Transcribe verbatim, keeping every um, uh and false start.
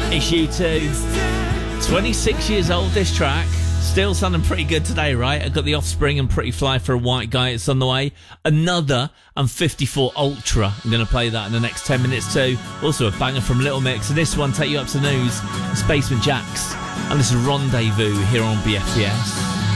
It's U two. twenty-six years old, this track. Still sounding pretty good today, right? I got The Offspring and Pretty Fly for a White Guy. It's on the way. Another and fifty-four Ultra. I'm going to play that in the next ten minutes too. Also a banger from Little Mix. And this one, take you up to news. It's Basement Jaxx. And this is Rendezvous here on B F T S.